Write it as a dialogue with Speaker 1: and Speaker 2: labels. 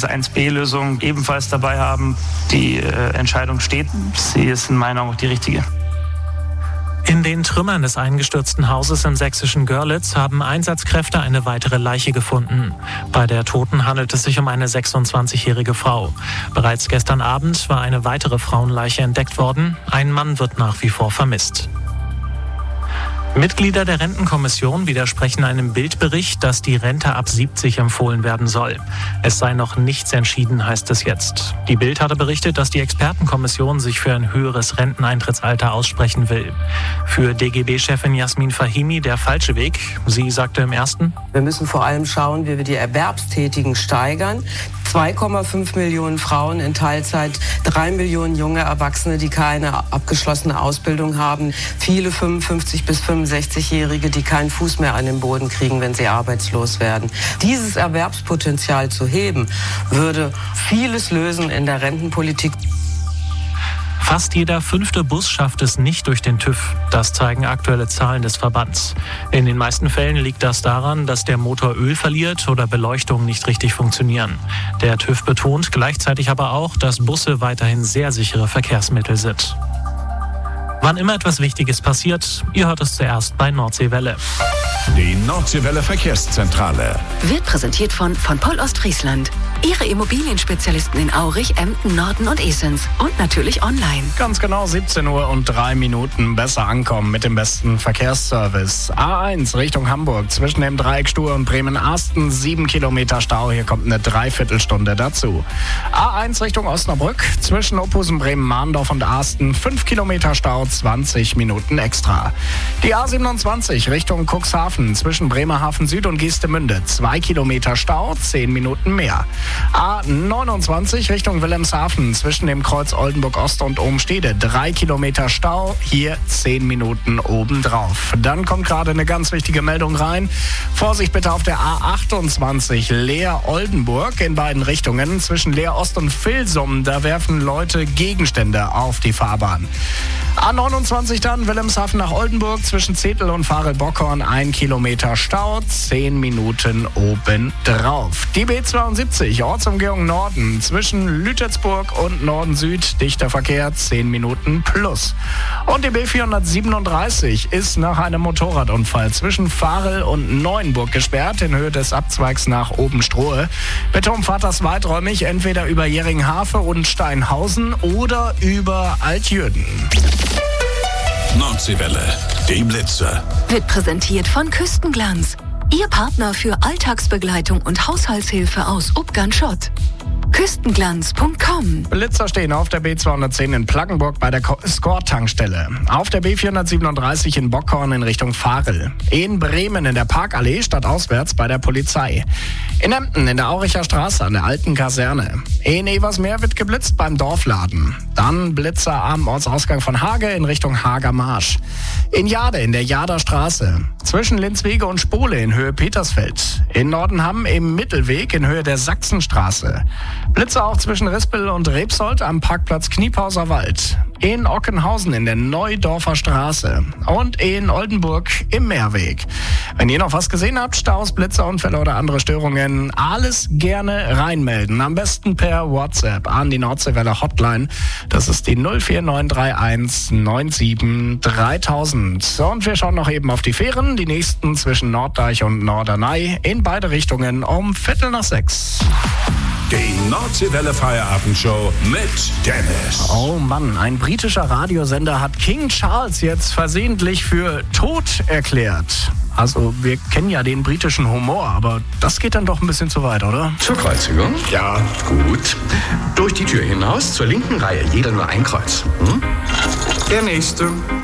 Speaker 1: bzw. 1b-Lösung ebenfalls dabei haben. Die Entscheidung steht. Sie ist in meiner Meinung auch die richtige.
Speaker 2: In den Trümmern des eingestürzten Hauses im sächsischen Görlitz haben Einsatzkräfte eine weitere Leiche gefunden. Bei der Toten handelt es sich um eine 26-jährige Frau. Bereits gestern Abend war eine weitere Frauenleiche entdeckt worden. Ein Mann wird nach wie vor vermisst. Mitglieder der Rentenkommission widersprechen einem Bildbericht, dass die Rente ab 70 empfohlen werden soll. Es sei noch nichts entschieden, heißt es jetzt. Die Bild hatte berichtet, dass die Expertenkommission sich für ein höheres Renteneintrittsalter aussprechen will. Für DGB-Chefin Jasmin Fahimi der falsche Weg. Sie sagte im ersten:
Speaker 3: Wir müssen vor allem schauen, wie wir die Erwerbstätigen steigern. 2,5 Millionen Frauen in Teilzeit, 3 Millionen junge Erwachsene, die keine abgeschlossene Ausbildung haben, viele 55- bis 65-Jährige, die keinen Fuß mehr an den Boden kriegen, wenn sie arbeitslos werden. Dieses Erwerbspotenzial zu heben, würde vieles lösen in der Rentenpolitik.
Speaker 2: Fast jeder 5. Bus schafft es nicht durch den TÜV. Das zeigen aktuelle Zahlen des Verbands. In den meisten Fällen liegt das daran, dass der Motor Öl verliert oder Beleuchtungen nicht richtig funktionieren. Der TÜV betont gleichzeitig aber auch, dass Busse weiterhin sehr sichere Verkehrsmittel sind. Wann immer etwas Wichtiges passiert, ihr hört es zuerst bei Nordseewelle.
Speaker 4: Die Nordseewelle Verkehrszentrale
Speaker 5: wird präsentiert von Poll Ostfriesland. Ihre Immobilienspezialisten in Aurich, Emden, Norden und Esens. Und natürlich online.
Speaker 6: Ganz genau 17 Uhr und 3 Minuten. Besser ankommen mit dem besten Verkehrsservice. A1 Richtung Hamburg zwischen dem Dreieck Stur und Bremen-Arsten 7 Kilometer Stau. Hier kommt eine Dreiviertelstunde dazu. A1 Richtung Osnabrück zwischen Ophusen, Bremen-Mahndorf und Arsten 5 Kilometer Stau, 20 Minuten extra. Die A27 Richtung Cuxhaven zwischen Bremerhaven Süd und Geestemünde 2 Kilometer Stau, 10 Minuten mehr. A29 Richtung Wilhelmshaven zwischen dem Kreuz Oldenburg Ost und Obenstede 3 Kilometer Stau, hier 10 Minuten obendrauf. Dann kommt gerade eine ganz wichtige Meldung rein. Vorsicht bitte auf der A28 Leer-Oldenburg in beiden Richtungen zwischen Leer Ost und Vilsum. Da werfen Leute Gegenstände auf die Fahrbahn. A29 dann Wilhelmshaven nach Oldenburg zwischen Zetel und Farel-Bockhorn 1 Kilometer Stau, 10 Minuten obendrauf. Die B72 Ortsumgehung Norden zwischen Lütetsburg und Norden Süd, dichter Verkehr, 10 Minuten plus. Und die B437 ist nach einem Motorradunfall zwischen Farel und Neuenburg gesperrt in Höhe des Abzweigs nach Obenstrohe. Bitte umfahrt das weiträumig entweder über Jeringhave und Steinhausen oder über Altjürden.
Speaker 4: Nordseewelle, die Blitzer.
Speaker 5: Wird präsentiert von Küstenglanz. Ihr Partner für Alltagsbegleitung und Haushaltshilfe aus Ubgern-Schott. Küstenglanz.com.
Speaker 6: Blitzer stehen auf der B210 in Plaggenburg bei der Score-Tankstelle. Auf der B437 in Bockhorn in Richtung Farel. In Bremen in der Parkallee stadtauswärts bei der Polizei. In Emden in der Auricher Straße an der alten Kaserne. In Eversmeer wird geblitzt beim Dorfladen. Dann Blitzer am Ortsausgang von Hage in Richtung Hager Marsch. In Jade in der Jader Straße. Zwischen Linzwege und Spole in Höhe Petersfeld. In Nordenham im Mittelweg in Höhe der Sachsenstraße. Blitzer auch zwischen Rispel und Rebsold am Parkplatz Kniepauser Wald. In Ockenhausen in der Neudorfer Straße. Und in Oldenburg im Meerweg. Wenn ihr noch was gesehen habt, Staus, Blitzerunfälle oder andere Störungen, alles gerne reinmelden. Am besten per WhatsApp an die Nordseewelle Hotline. Das ist die 04931 97 3000. Und wir schauen noch eben auf die Fähren. Die nächsten zwischen Norddeich und Norderney in beide Richtungen um 5:45.
Speaker 4: Die Nordseewelle Feierabendshow mit Dennis.
Speaker 6: Oh Mann, ein britischer Radiosender hat King Charles jetzt versehentlich für tot erklärt. Also, wir kennen ja den britischen Humor, aber das geht dann doch ein bisschen zu weit, oder?
Speaker 7: Zur Kreuzigung? Ja, gut. Durch die Tür hinaus, zur linken Reihe, jeder nur ein Kreuz. Der nächste.